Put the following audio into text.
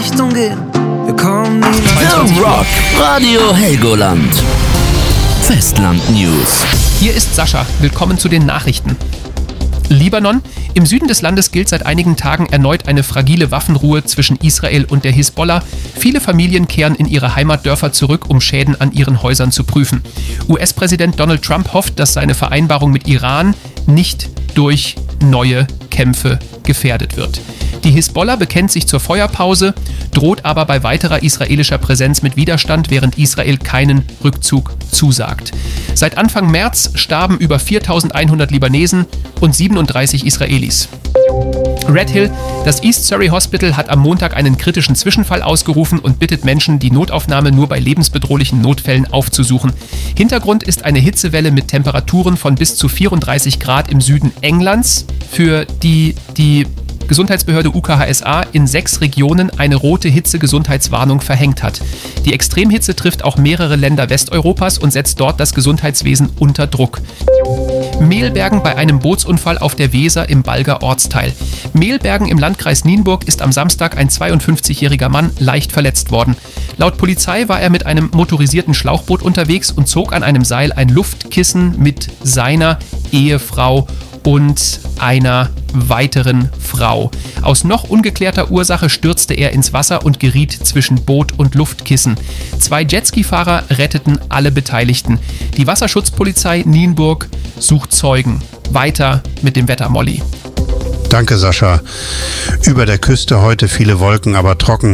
Richtung gehen. Wir kommen nie The Rock, Radio Helgoland. Festland News. Hier ist Sascha. Willkommen zu den Nachrichten. Libanon. Im Süden des Landes gilt seit einigen Tagen erneut eine fragile Waffenruhe zwischen Israel und der Hisbollah. Viele Familien kehren in ihre Heimatdörfer zurück, um Schäden an ihren Häusern zu prüfen. US-Präsident Donald Trump hofft, dass seine Vereinbarung mit Iran nicht durch neue Kämpfe gefährdet wird. Die Hisbollah bekennt sich zur Feuerpause, droht aber bei weiterer israelischer Präsenz mit Widerstand, während Israel keinen Rückzug zusagt. Seit Anfang März starben über 4.100 Libanesen und 37 Israelis. Red Hill, das East Surrey Hospital, hat am Montag einen kritischen Zwischenfall ausgerufen und bittet Menschen, die Notaufnahme nur bei lebensbedrohlichen Notfällen aufzusuchen. Hintergrund ist eine Hitzewelle mit Temperaturen von bis zu 34 Grad im Süden Englands, für die Gesundheitsbehörde UKHSA in 6 Regionen eine rote Hitzegesundheitswarnung verhängt hat. Die Extremhitze trifft auch mehrere Länder Westeuropas und setzt dort das Gesundheitswesen unter Druck. Mehlbergen bei einem Bootsunfall auf der Weser im Balger Ortsteil. Mehlbergen im Landkreis Nienburg ist am Samstag ein 52-jähriger Mann leicht verletzt worden. Laut Polizei war er mit einem motorisierten Schlauchboot unterwegs und zog an einem Seil ein Luftkissen mit seiner Ehefrau und einer weiteren Frau. Aus noch ungeklärter Ursache stürzte er ins Wasser und geriet zwischen Boot und Luftkissen. 2 Jetski-Fahrer retteten alle Beteiligten. Die Wasserschutzpolizei Nienburg sucht Zeugen. Weiter mit dem Wetter, Molly. Danke, Sascha. Über der Küste heute viele Wolken, aber trocken.